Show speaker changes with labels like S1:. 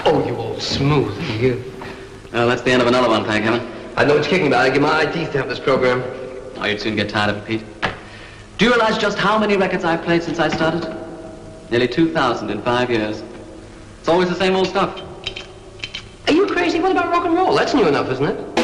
S1: Oh, you old smoothie, you.
S2: Well, that's the end of another one, thank heaven.
S1: I know it's kicking me, but I give my eye teeth to have this program.
S2: Oh, you'd soon get tired of it, Pete. Do you realize just how many records I've played since I started? Nearly 2,000 in 5 years. It's always the same old stuff.
S1: Are you crazy? What about rock and roll? That's new enough, isn't it?